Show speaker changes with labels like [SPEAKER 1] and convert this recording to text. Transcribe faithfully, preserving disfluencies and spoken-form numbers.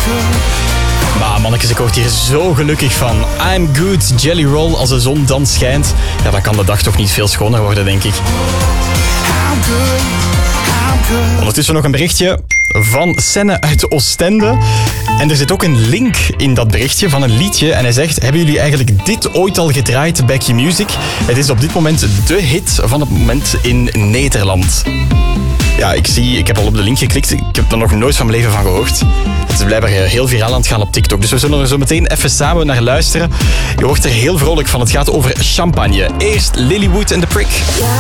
[SPEAKER 1] Maar mannetjes, ik word hier zo gelukkig van. I'm good, Jelly Roll. Als de zon dan schijnt, ja, dan kan de dag toch niet veel schoner worden, denk ik. Ondertussen nog een berichtje van Senne uit Oostende. En er zit ook een link in dat berichtje van een liedje. En hij zegt, hebben jullie eigenlijk dit ooit al gedraaid, Back Your Music? Het is op dit moment de hit van het moment in Nederland. Ja, ik zie, ik heb al op de link geklikt. Ik heb er nog nooit van mijn leven van gehoord. Het is blijkbaar heel viraal aan het gaan op TikTok. Dus we zullen er zo meteen even samen naar luisteren. Je wordt er heel vrolijk van. Het gaat over champagne. Eerst Lilywood en The Prick.